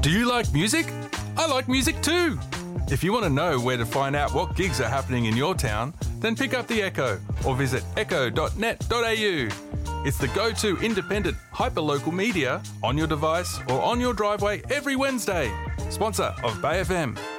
Do you like music? I like music too. If you want to know where to find out what gigs are happening in your town, then pick up the Echo or visit echo.net.au. It's the go-to independent hyperlocal media on your device or on your driveway every Wednesday. Sponsor of Bay FM.